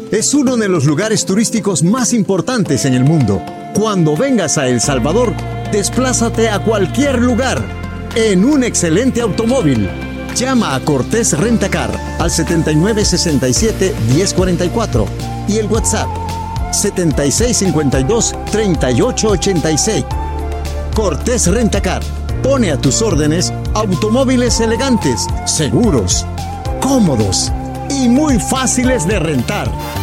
es uno de los lugares turísticos más importantes en el mundo. Cuando vengas a El Salvador, desplázate a cualquier lugar en un excelente automóvil. Llama a Cortés Rentacar al 7967-1044 y el WhatsApp 7652-3886. Cortés Rentacar pone a tus órdenes automóviles elegantes, seguros, cómodos y muy fáciles de rentar.